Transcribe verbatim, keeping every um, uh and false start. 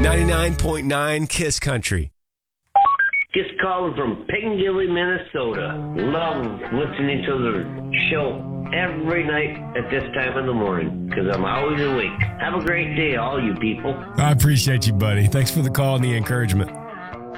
ninety-nine point nine Kiss Country. Just calling from Piccadilly, Minnesota. Love listening to the show every night at this time in the morning because I'm always awake. Have a great day, all you people. I appreciate you, buddy. Thanks for the call and the encouragement.